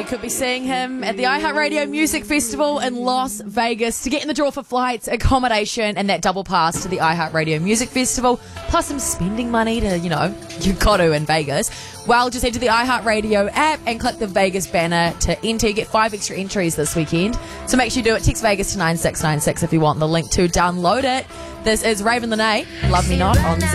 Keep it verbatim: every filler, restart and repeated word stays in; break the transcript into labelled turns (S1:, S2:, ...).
S1: could be seeing him at the iHeartRadio Music Festival in Las Vegas to get in the draw for flights, accommodation, and that double pass to the iHeartRadio Music Festival, plus some spending money to, you know, you've got to in Vegas. Well, just head to the iHeartRadio app and click the Vegas banner to enter. You get five extra entries this weekend. So make sure you do it. Text Vegas to nine six nine six if you want the link to download it. This is Raven Lene, Love Me Not on